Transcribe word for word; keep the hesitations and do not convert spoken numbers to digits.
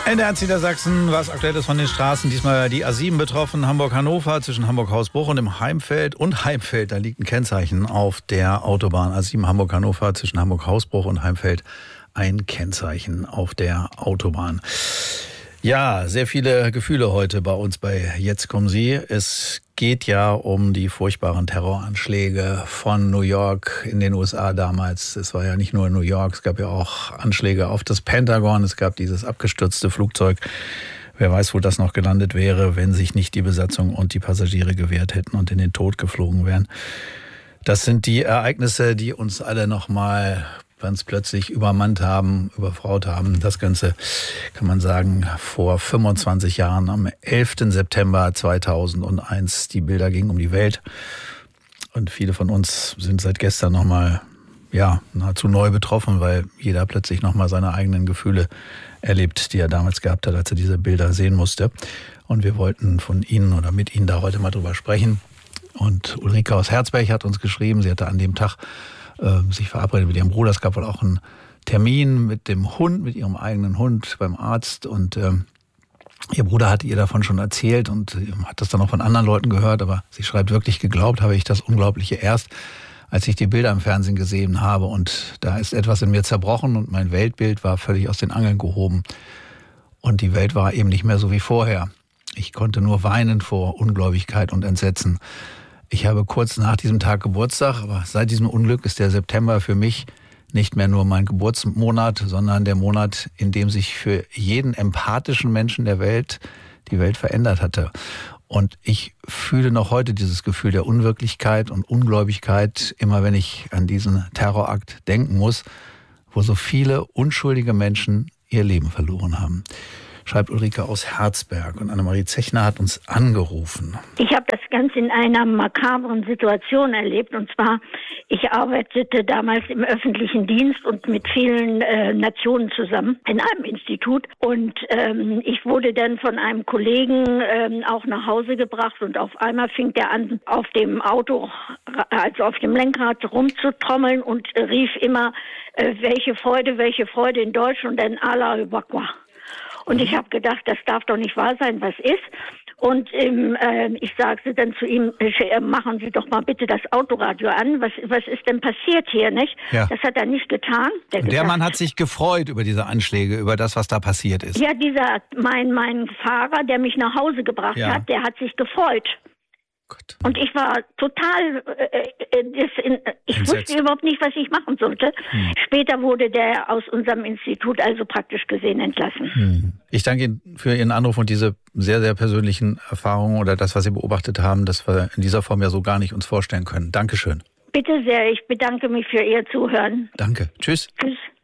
In der Niedersachsen, was aktuell ist von den Straßen, diesmal die A sieben betroffen, Hamburg-Hannover, zwischen Hamburg-Hausbruch und dem Heimfeld und Heimfeld, da liegt ein Kennzeichen auf der Autobahn. A sieben Hamburg-Hannover, zwischen Hamburg-Hausbruch und Heimfeld, ein Kennzeichen auf der Autobahn. Ja, sehr viele Gefühle heute bei uns bei Jetzt kommen Sie. Es geht ja um die furchtbaren Terroranschläge von New York in den U S A damals. Es war ja nicht nur New York, es gab ja auch Anschläge auf das Pentagon. Es gab dieses abgestürzte Flugzeug. Wer weiß, wo das noch gelandet wäre, wenn sich nicht die Besatzung und die Passagiere gewehrt hätten und in den Tod geflogen wären. Das sind die Ereignisse, die uns alle noch mal ganz plötzlich übermannt haben, überfraut haben. Das Ganze, kann man sagen, vor fünfundzwanzig Jahren, am elften September zweitausendeins. Die Bilder gingen um die Welt. Und viele von uns sind seit gestern nochmal, ja, nahezu neu betroffen, weil jeder plötzlich nochmal seine eigenen Gefühle erlebt, die er damals gehabt hat, als er diese Bilder sehen musste. Und wir wollten von Ihnen oder mit Ihnen da heute mal drüber sprechen. Und Ulrike aus Herzberg hat uns geschrieben, sie hatte an dem Tag sich verabredet mit ihrem Bruder. Es gab wohl auch einen Termin mit dem Hund, mit ihrem eigenen Hund beim Arzt. Und äh, ihr Bruder hat ihr davon schon erzählt und äh, hat das dann auch von anderen Leuten gehört. Aber sie schreibt, wirklich geglaubt habe ich das Unglaubliche erst, als ich die Bilder im Fernsehen gesehen habe. Und da ist etwas in mir zerbrochen und mein Weltbild war völlig aus den Angeln gehoben. Und die Welt war eben nicht mehr so wie vorher. Ich konnte nur weinen vor Ungläubigkeit und Entsetzen. Ich habe kurz nach diesem Tag Geburtstag, aber seit diesem Unglück ist der September für mich nicht mehr nur mein Geburtsmonat, sondern der Monat, in dem sich für jeden empathischen Menschen der Welt die Welt verändert hatte. Und ich fühle noch heute dieses Gefühl der Unwirklichkeit und Ungläubigkeit, immer wenn ich an diesen Terrorakt denken muss, wo so viele unschuldige Menschen ihr Leben verloren haben. Schreibt Ulrike aus Herzberg. Und Annemarie Zechner hat uns angerufen. Ich habe das Ganze in einer makabren Situation erlebt. Und zwar, ich arbeitete damals im öffentlichen Dienst und mit vielen äh, Nationen zusammen in einem Institut. Und ähm, ich wurde dann von einem Kollegen ähm, auch nach Hause gebracht. Und auf einmal fing der an, auf dem Auto, also auf dem Lenkrad rumzutrommeln und äh, rief immer, äh, welche Freude, welche Freude in Deutsch und dann Allah Akbar. Und ich habe gedacht, das darf doch nicht wahr sein, was ist. Und ähm, äh, ich sagte dann zu ihm, äh, machen Sie doch mal bitte das Autoradio an. Was, was ist denn passiert hier, nicht? Ja. Das hat er nicht getan. Der, Und der gesagt, Mann hat sich gefreut über diese Anschläge, über das, was da passiert ist. Ja, dieser, mein, mein Fahrer, der mich nach Hause gebracht Ja. hat, der hat sich gefreut. Gott. Und ich war total, äh, äh, das in, ich Entsetzt. wusste überhaupt nicht, was ich machen sollte. Hm. Später wurde der aus unserem Institut also praktisch gesehen entlassen. Hm. Ich danke Ihnen für Ihren Anruf und diese sehr, sehr persönlichen Erfahrungen oder das, was Sie beobachtet haben, das wir in dieser Form ja so gar nicht uns vorstellen können. Dankeschön. Bitte sehr, ich bedanke mich für Ihr Zuhören. Danke. Tschüss. Tschüss.